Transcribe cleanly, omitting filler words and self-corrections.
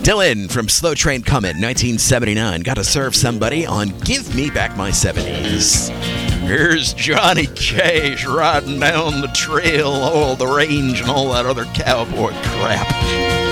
Dylan from Slow Train Comet, 1979. Got to serve somebody on Give Me Back My 70s. Here's Johnny Cash riding down the trail, all the range and all that other cowboy crap.